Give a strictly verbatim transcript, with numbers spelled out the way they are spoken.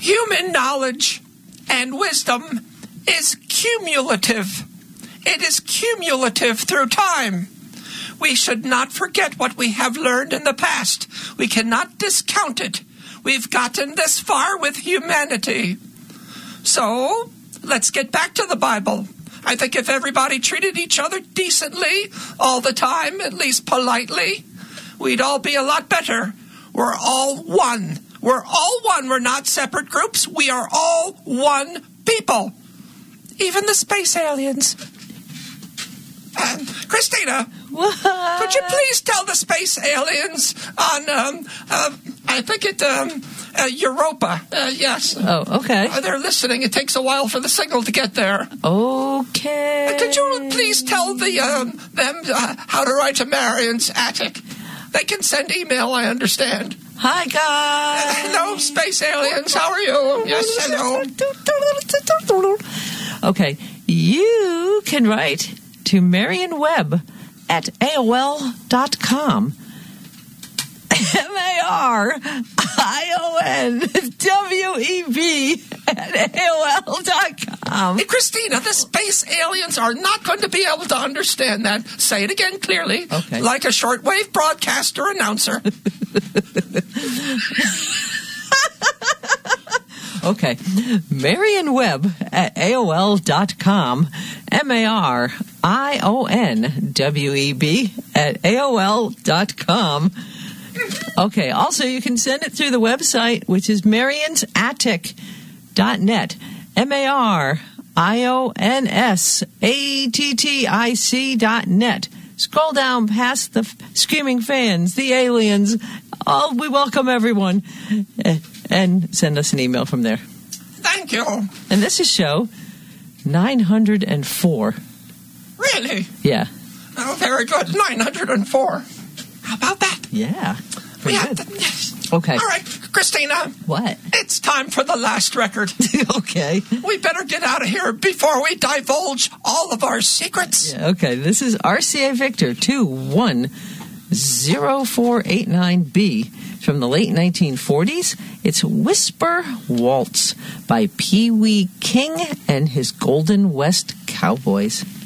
Human knowledge and wisdom is cumulative. It is cumulative through time. We should not forget what we have learned in the past. We cannot discount it. We've gotten this far with humanity. So, let's get back to the Bible. I think if everybody treated each other decently all the time, at least politely, we'd all be a lot better. We're all one. We're all one. We're not separate groups. We are all one people. Even the space aliens. Uh, Christina, what? Could you please tell the space aliens on, um, uh, I think it, um, uh, Europa. Uh, yes. Oh, okay. Uh, they're listening. It takes a while for the signal to get there. Okay. Uh, could you please tell the um, them uh, how to write to Marion's attic? They can send email, I understand. Hi, guys. Uh, hello, space aliens. How are you? Yes, hello. Okay. You can write to Marion Webb at A O L dot com. M A R I O N W E B at A O L dot com. Hey, Christina, the space aliens are not going to be able to understand that. Say it again clearly. Okay. Like a shortwave broadcaster announcer. Okay. Marion Webb at A O L dot com. M A R I O N W E B at A O L dot com. Okay. Also, you can send it through the website, which is marions attic dot net. M A R I O N S A T T I C dot net. Scroll down past the screaming fans, the aliens. Oh, we welcome everyone. And send us an email from there. Thank you. And this is show nine hundred four. Really? Yeah. Oh, very good. nine hundred four. How about that? Yeah. Pretty yeah. good. Th- yes. Okay. All right, Christina. What? It's time for the last record. Okay. We better get out of here before we divulge all of our secrets. Yeah, okay. This is R C A Victor two one zero four eight nine B from the late nineteen forties. It's Whisper Waltz by Pee Wee King and his Golden West Cowboys.